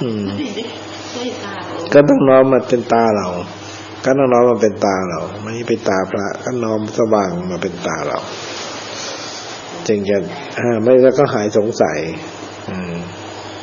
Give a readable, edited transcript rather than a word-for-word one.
ก็ต้องน้อมมาเป็นตาเราก็ต้องน้อมมาเป็นตาเราไม่ใช่เป็นตาพระก็น้อมสว่างมาเป็นตาเราจึงจะไม่แล้วก็หายสงสัย